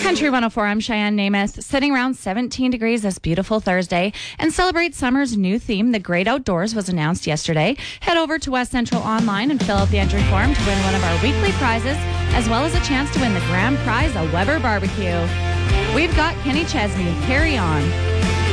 Country 104, I'm Cheyenne Namath, sitting around 17 degrees this beautiful Thursday. And celebrate summer's new theme, The Great Outdoors, was announced yesterday. Head over to West Central Online and fill out the entry form to win one of our weekly prizes, as well as a chance to win the grand prize, a Weber barbecue. We've got Kenny Chesney, Carry On.